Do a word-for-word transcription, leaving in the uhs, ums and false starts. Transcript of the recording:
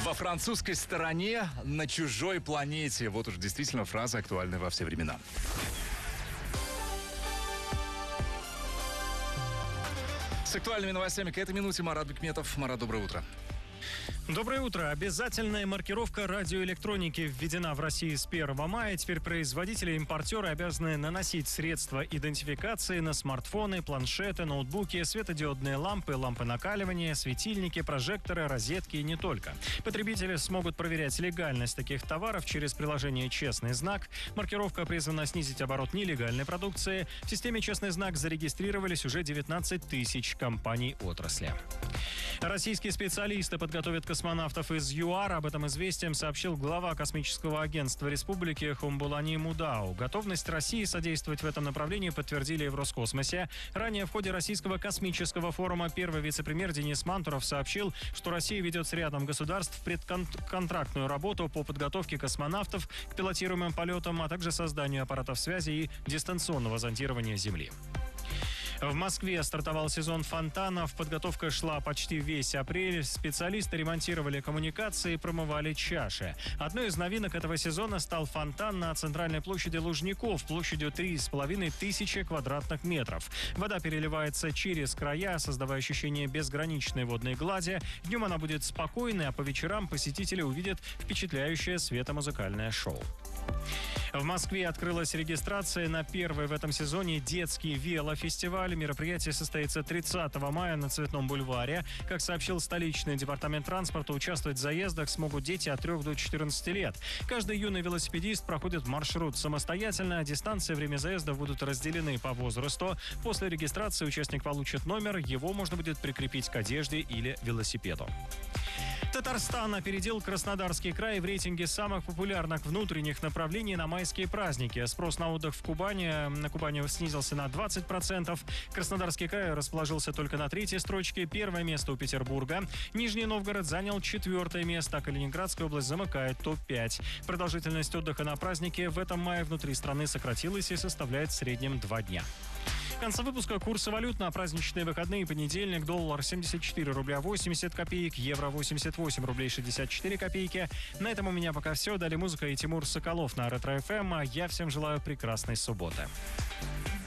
Во французской стороне, на чужой планете. Вот уж действительно фраза, актуальная во все времена. С актуальными новостями к этой минуте Марат Бекметов. Марат, доброе утро. Доброе утро. Обязательная маркировка радиоэлектроники введена в России с первого мая. Теперь производители и импортеры обязаны наносить средства идентификации на смартфоны, планшеты, ноутбуки, светодиодные лампы, лампы накаливания, светильники, прожекторы, розетки и не только. Потребители смогут проверять легальность таких товаров через приложение «Честный знак». Маркировка призвана снизить оборот нелегальной продукции. В системе «Честный знак» зарегистрировались уже девятнадцать тысяч компаний отрасли. Российские специалисты подготовят космонавтов из ЮАР. Об этом «Известиям» сообщил глава космического агентства республики Хумбулани Мудау. Готовность России содействовать в этом направлении подтвердили в Роскосмосе. Ранее в ходе Российского космического форума первый вице-премьер Денис Мантуров сообщил, что Россия ведет с рядом государств предконтрактную работу по подготовке космонавтов к пилотируемым полетам, а также созданию аппаратов связи и дистанционного зондирования Земли. В Москве стартовал сезон фонтанов. Подготовка шла почти весь апрель. Специалисты ремонтировали коммуникации и промывали чаши. Одной из новинок этого сезона стал фонтан на центральной площади Лужников площадью три с половиной тысячи квадратных метров. Вода переливается через края, создавая ощущение безграничной водной глади. Днем она будет спокойной, а по вечерам посетители увидят впечатляющее светомузыкальное шоу. В Москве открылась регистрация на первый в этом сезоне детский велофестиваль. Мероприятие состоится тридцатого мая на Цветном бульваре. Как сообщил столичный департамент транспорта, участвовать в заездах смогут дети от трёх до четырнадцати лет. Каждый юный велосипедист проходит маршрут самостоятельно. Дистанции, время заезда будут разделены по возрасту. После регистрации участник получит номер. Его можно будет прикрепить к одежде или велосипеду. Татарстан опередил Краснодарский край в рейтинге самых популярных внутренних направлений на майские праздники. Спрос на отдых в Кубани, на Кубани снизился на двадцать процентов. Краснодарский край расположился только на третьей строчке. Первое место у Петербурга. Нижний Новгород занял четвертое место, а Калининградская область замыкает топ пять. Продолжительность отдыха на празднике в этом мае внутри страны сократилась и составляет в среднем два дня. В конце выпуска курсы валют на праздничные выходные. Понедельник: доллар семьдесят четыре рубля восемьдесят копеек, евро восемьдесят восемь рублей шестьдесят четыре копейки. На этом у меня пока все. Далее музыка и Тимур Соколов на Ретро эф эм. А я всем желаю прекрасной субботы.